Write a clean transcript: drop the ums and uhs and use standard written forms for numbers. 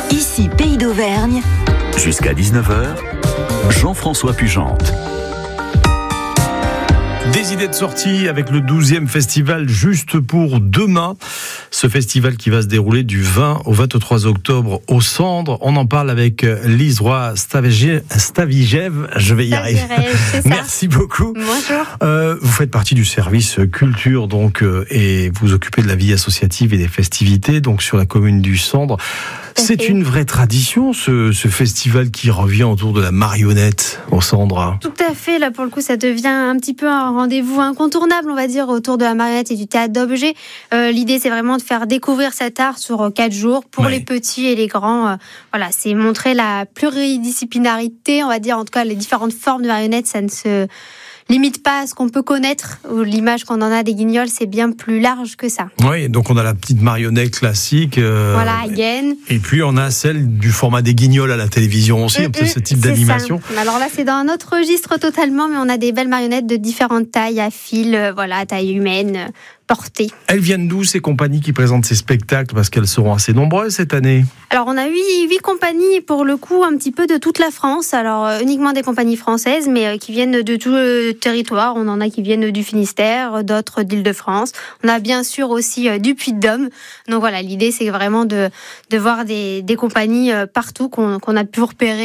Ici, Pays d'Auvergne. Jusqu'à 19h, Jean-François Pugente. Des idées de sortie avec le 12e festival Juste pour demain. Ce festival qui va se dérouler du 20 au 23 octobre au Cendres. On en parle avec Lise Roy-Stavigev. Je vais y arriver. Merci beaucoup. Bonjour. Vous faites partie du service culture donc et vous occupez de la vie associative et des festivités donc sur la commune du Cendres. C'est une vraie tradition, ce festival qui revient autour de la marionnette au Cendres. Tout à fait, là pour le coup ça devient un petit peu un rendez-vous incontournable, on va dire, autour de la marionnette et du théâtre d'objets. L'idée c'est vraiment de faire découvrir cet art sur 4 jours pour les petits et les grands. Voilà, c'est montrer la pluridisciplinarité, on va dire, en tout cas les différentes formes de marionnettes, ça ne se limite pas à ce qu'on peut connaître, ou l'image qu'on en a des guignols, c'est bien plus large que ça. Oui, donc on a la petite marionnette classique. Voilà, again. Et puis on a celle du format des guignols à la télévision aussi, un peu ce type d'animation. Ça. Alors là, c'est dans un autre registre totalement, mais on a des belles marionnettes de différentes tailles, à fil, taille humaine, portée. Elles viennent d'où ces compagnies qui présentent ces spectacles, parce qu'elles seront assez nombreuses cette année? Alors on a 8 compagnies, pour le coup un petit peu de toute la France, alors uniquement des compagnies françaises, mais qui viennent de tout le territoire. On en a qui viennent du Finistère, d'autres d'Île-de-France. On a bien sûr aussi du Puy-de-Dôme. Donc voilà, l'idée c'est vraiment de voir des compagnies partout qu'on a pu repérer